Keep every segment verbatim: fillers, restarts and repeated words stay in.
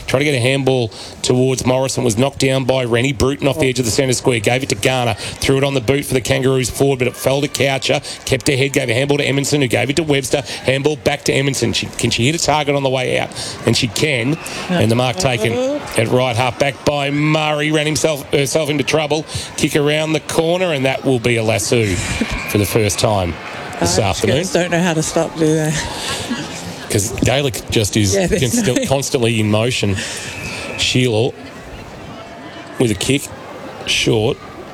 Tried to get a handball towards Morrison, was knocked down by Rennie. Bruton off the edge of the centre square, gave it to Garner, threw it on the boot for the Kangaroos forward, but it fell to Coucher, kept her head, gave a handball to Emerson, who gave it to Webster. Handball back to Emerson. She, can she hit a target on the way out? And she can. And the mark taken at right half back by Murray. Ran himself herself into trouble. Kick around the corner, and that will be a lasso for the first time this uh, afternoon. Don't know how to stop, do they? Because Gaelic just is yeah, const- no... constantly in motion. Sheila with a kick, short.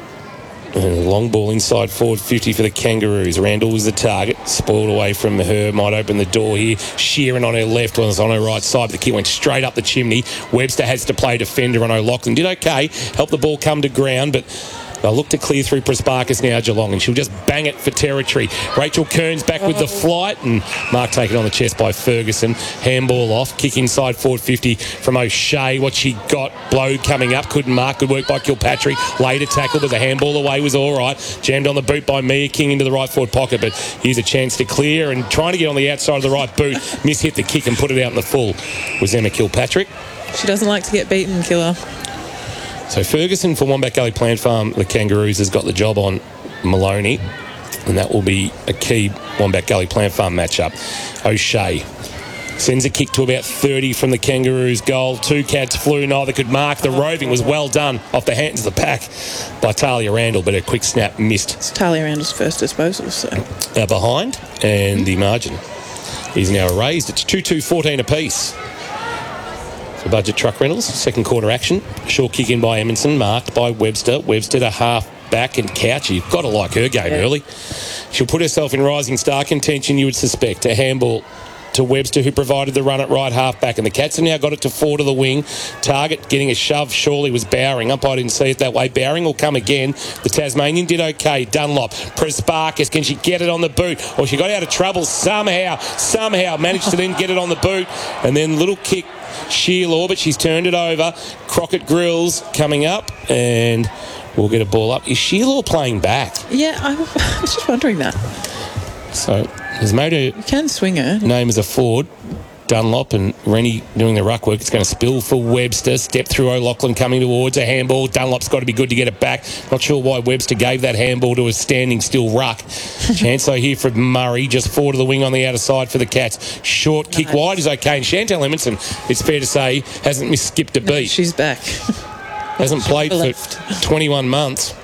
And a long ball inside forward fifty for the Kangaroos. Randall was the target. Spoiled away from her. Might open the door here. Sheeran on her left was on her right side. The kick went straight up the chimney. Webster has to play defender on O'Loughlin. Did okay. Helped the ball come to ground, but they'll look to clear through Prasparkas now, Geelong, and she'll just bang it for territory. Rachel Kearns back with the flight, and mark taken on the chest by Ferguson. Handball off. Kick inside forward fifty from O'Shea. What she got. Blow coming up. Couldn't mark. Good work by Kilpatrick. Later tackle, but the handball away was all right. Jammed on the boot by Mia King into the right forward pocket, but here's a chance to clear, and trying to get on the outside of the right boot. Miss hit the kick and put it out in the full was Emma Kilpatrick. She doesn't like to get beaten, Killer. So Ferguson for Wombat Gully Plant Farm, the Kangaroos, has got the job on Maloney, and that will be a key Wombat Gully Plant Farm matchup. O'Shea sends a kick to about thirty from the Kangaroos goal. Two cats flew, neither could mark. The roving was well done off the hands of the pack by Talia Randall, but a quick snap missed. It's Talia Randall's first disposal, so. Now behind, and the margin is now raised. It's two two fourteen apiece. For Budget Truck Rentals, second quarter action. Short kick in by Emerson, marked by Webster. Webster to half back, and Couch. You've got to like her game yeah. early. She'll put herself in rising star contention, you would suspect. A handball to Webster, who provided the run at right half back, and the Cats have now got it to four to the wing. Target getting a shove surely was Bowring. Umpire didn't see it that way. Bowring will come again. The Tasmanian did okay. Dunlop, Prasparkas, can she get it on the boot? Or she got out of trouble somehow, somehow managed to then get it on the boot, and then little kick Sheila, but she's turned it over. Crockett Grills coming up, and we'll get a ball up. Is Sheila playing back? Yeah, I was just wondering that. So he's made her you can swing her. Name as a forward. Dunlop and Rennie doing the ruck work. It's going to spill for Webster. Step through O'Loughlin coming towards a handball. Dunlop's got to be good to get it back. Not sure why Webster gave that handball to a standing still ruck. Chance though here from Murray. Just forward to the wing on the outer side for the Cats. Short kick nice. Wide is okay. And Chantal Emerson, it's fair to say, hasn't missed skipped a beat. No, she's back. Hasn't played for twenty-one months.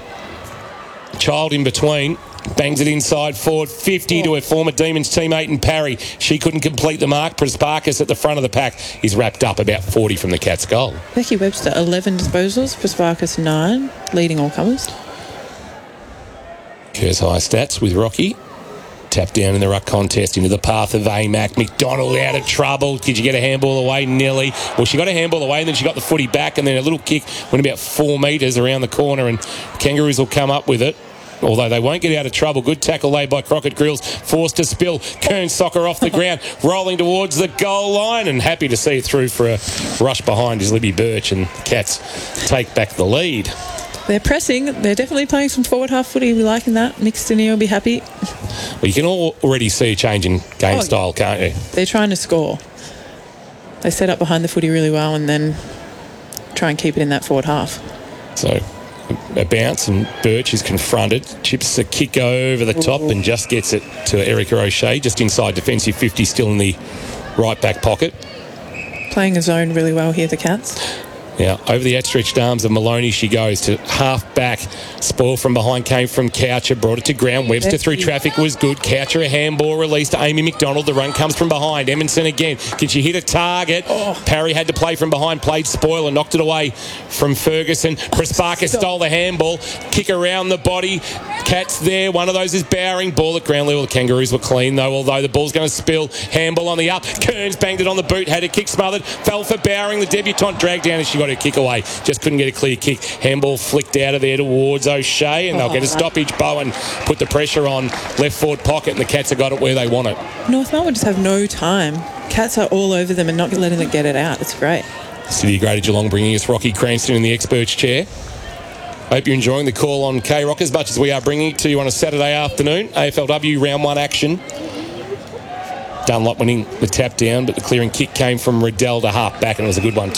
Child in between. Bangs it inside forward fifty oh. to her former Demons teammate in Parry. She couldn't complete the mark. Prasparkas at the front of the pack is wrapped up about forty from the Cats' goal. Becky Webster, eleven disposals. Prasparkas, nine. Leading all comers. Kerr's high stats with Rocky. Tapped down in the ruck contest into the path of A Mac. McDonald out of trouble. Did you get a handball away? Nelly. Well, she got a handball away and then she got the footy back, and then a little kick went about four metres around the corner, and Kangaroos will come up with it. Although they won't get out of trouble. Good tackle laid by Crockett Grills. Forced to spill. Kearns soccer off the ground. Rolling towards the goal line. And happy to see it through for a rush behind is Libby Birch. And Cats take back the lead. They're pressing. They're definitely playing some forward half footy. We're liking that. Mixed in here will be happy. Well, you can all already see a change in game oh, style, can't you? They're trying to score. They set up behind the footy really well and then try and keep it in that forward half. So a bounce and Birch is confronted, chips a kick over the top and just gets it to Erica O'Shea, just inside defensive fifty, still in the right back pocket. Playing a zone really well here, the Cats. Now, over the outstretched arms of Maloney, she goes to half back. Spoil from behind came from Coucher, brought it to ground. Webster through traffic was good. Coucher, a handball release to Amy McDonald. The run comes from behind. Emerson again. Can she hit a target? Oh. Parry had to play from behind, played spoil and knocked it away from Ferguson. Prasparkas stole the handball. Kick around the body. Cats there. One of those is Bowring. Ball at ground level. The Kangaroos were clean, though, although the ball's going to spill. Handball on the up. Kearns banged it on the boot. Had a kick smothered. Fell for Bowring. The debutante dragged down and she got her kick away. Just couldn't get a clear kick. Handball flicked out of there towards O'Shea, and they'll get a stoppage. Bowen put the pressure on left forward pocket, and the Cats have got it where they want it. North Melbourne just have no time. Cats are all over them and not letting them get it out. It's great. City of Greater Geelong bringing us Rocky Cranston in the experts chair. Hope you're enjoying the call on K-Rock as much as we are bringing it to you on a Saturday afternoon. A F L W round one action. Dunlop winning the tap down, but the clearing kick came from Riddell to half back, and it was a good one.